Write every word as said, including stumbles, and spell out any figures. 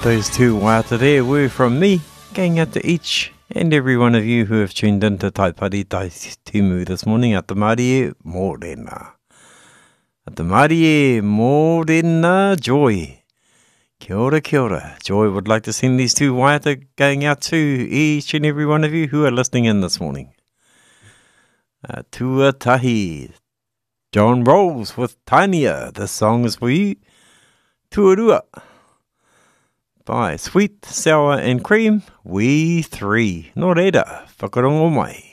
Those two waiata there were from me, going out to each and every one of you who have tuned into Taipari Tai Timu this morning. At the Marie Morena. At the Marie Morena Joy. Kia ora, kia ora. Joy would like to send these two waiata going out to each and every one of you who are listening in this morning. Uh, Tuatahi. John Rolls with Tania. This song is for you. Tuarua. By Sweet, Sour and Cream, we three. Nō reira, whakarongo mai.